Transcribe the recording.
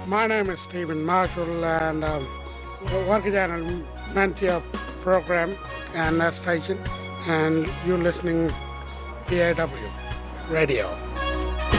My name is Stephen Marshall, and working on a Mantia program and station, and you're listening PAW Radio.